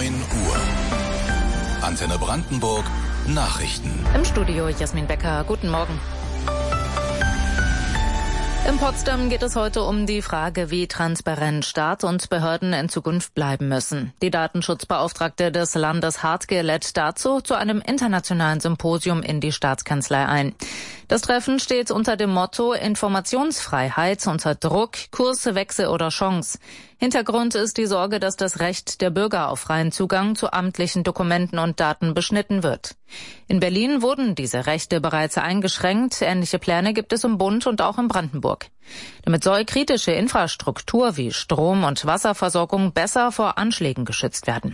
9 Uhr. Antenne Brandenburg Nachrichten. Im Studio Jasmin Becker. Guten Morgen. In Potsdam geht es heute um die Frage, wie transparent Staat und Behörden in Zukunft bleiben müssen. Die Datenschutzbeauftragte des Landes Hartge lädt dazu zu einem internationalen Symposium in die Staatskanzlei ein. Das Treffen steht unter dem Motto Informationsfreiheit unter Druck, Kurswechsel oder Chance. Hintergrund ist die Sorge, dass das Recht der Bürger auf freien Zugang zu amtlichen Dokumenten und Daten beschnitten wird. In Berlin wurden diese Rechte bereits eingeschränkt. Ähnliche Pläne gibt es im Bund und auch in Brandenburg. Damit soll kritische Infrastruktur wie Strom- und Wasserversorgung besser vor Anschlägen geschützt werden.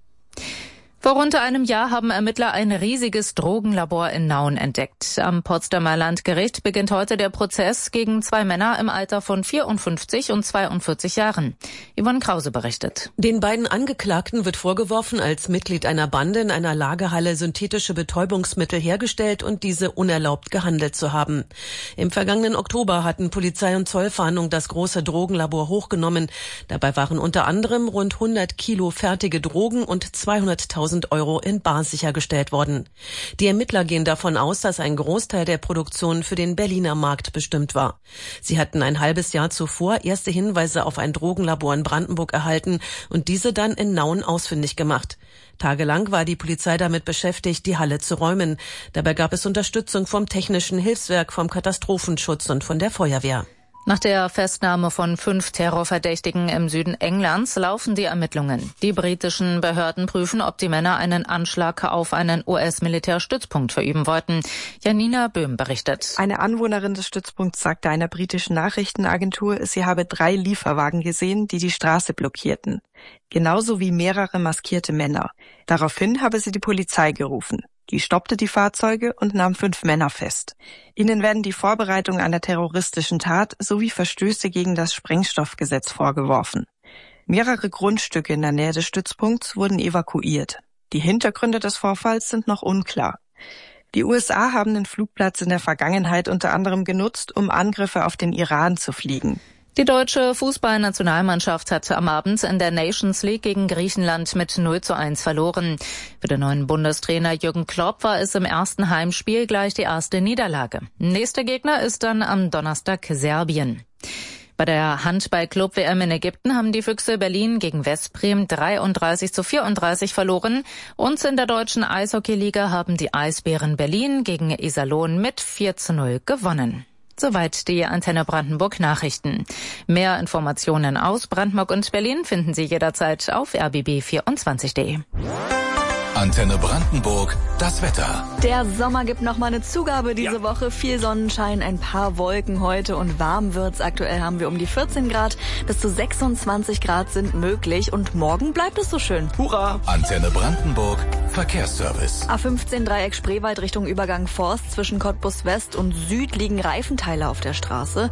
Vor rund einem Jahr haben Ermittler ein riesiges Drogenlabor in Nauen entdeckt. Am Potsdamer Landgericht beginnt heute der Prozess gegen 2 Männer im Alter von 54 und 42 Jahren. Yvonne Krause berichtet. Den beiden Angeklagten wird vorgeworfen, als Mitglied einer Bande in einer Lagerhalle synthetische Betäubungsmittel hergestellt und diese unerlaubt gehandelt zu haben. Im vergangenen Oktober hatten Polizei und Zollfahndung das große Drogenlabor hochgenommen. Dabei waren unter anderem rund 100 Kilo fertige Drogen und 200.000 Euro in bar sichergestellt worden. Die Ermittler gehen davon aus, dass ein Großteil der Produktion für den Berliner Markt bestimmt war. Sie hatten ein halbes Jahr zuvor erste Hinweise auf ein Drogenlabor in Brandenburg erhalten und diese dann in Nauen ausfindig gemacht. Tagelang war die Polizei damit beschäftigt, die Halle zu räumen. Dabei gab es Unterstützung vom Technischen Hilfswerk, vom Katastrophenschutz und von der Feuerwehr. Nach der Festnahme von 5 Terrorverdächtigen im Süden Englands laufen die Ermittlungen. Die britischen Behörden prüfen, ob die Männer einen Anschlag auf einen US-Militärstützpunkt verüben wollten. Janina Böhm berichtet. Eine Anwohnerin des Stützpunkts sagte einer britischen Nachrichtenagentur, sie habe 3 Lieferwagen gesehen, die die Straße blockierten. Genauso wie mehrere maskierte Männer. Daraufhin habe sie die Polizei gerufen. Die stoppte die Fahrzeuge und nahm 5 Männer fest. Ihnen werden die Vorbereitung einer terroristischen Tat sowie Verstöße gegen das Sprengstoffgesetz vorgeworfen. Mehrere Grundstücke in der Nähe des Stützpunkts wurden evakuiert. Die Hintergründe des Vorfalls sind noch unklar. Die USA haben den Flugplatz in der Vergangenheit unter anderem genutzt, um Angriffe auf den Iran zu fliegen. Die deutsche Fußballnationalmannschaft hat am Abend in der Nations League gegen Griechenland mit 0:1 verloren. Für den neuen Bundestrainer Jürgen Klopp war es im ersten Heimspiel gleich die erste Niederlage. Nächster Gegner ist dann am Donnerstag Serbien. Bei der Handball-Club-WM in Ägypten haben die Füchse Berlin gegen Westbrem 33:34 verloren. Und in der deutschen Eishockeyliga haben die Eisbären Berlin gegen Iserlohn mit 4:0 gewonnen. Soweit die Antenne Brandenburg Nachrichten. Mehr Informationen aus Brandenburg und Berlin finden Sie jederzeit auf rbb24.de. Antenne Brandenburg, das Wetter. Der Sommer gibt noch mal eine Zugabe diese Woche. Viel Sonnenschein, ein paar Wolken heute und warm wird's. Aktuell haben wir um die 14 Grad. Bis zu 26 Grad sind möglich und morgen bleibt es so schön. Hurra! Antenne Brandenburg, Verkehrsservice. A15 Dreieck Spreewald Richtung Übergang Forst. Zwischen Cottbus West und Süd liegen Reifenteile auf der Straße.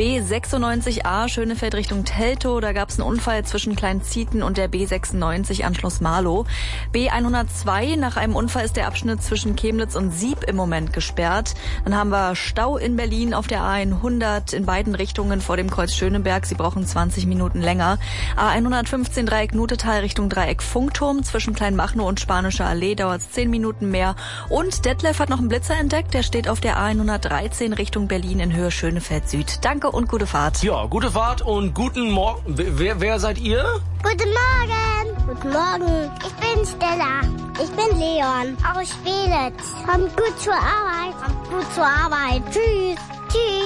B96A Schönefeld Richtung Teltow. Da gab's einen Unfall zwischen Kleinzieten und der B96 Anschluss Marlow. B102 nach einem Unfall ist der Abschnitt zwischen Chemnitz und Sieb im Moment gesperrt. Dann haben wir Stau in Berlin auf der A100 in beiden Richtungen vor dem Kreuz Schöneberg. Sie brauchen 20 Minuten länger. A115 Dreieck Nutetal Richtung Dreieck Funkturm. Zwischen Kleinmachnow und Spanischer Allee dauert es 10 Minuten mehr. Und Detlef hat noch einen Blitzer entdeckt. Der steht auf der A113 Richtung Berlin in Höhe Schönefeld Süd. Danke und gute Fahrt. Ja, gute Fahrt und guten Morgen. Wer seid ihr? Guten Morgen. Guten Morgen. Ich bin Stella. Ich bin Leon. Aus Spelitz. Kommt gut zur Arbeit. Kommt gut zur Arbeit. Tschüss. Tschüss.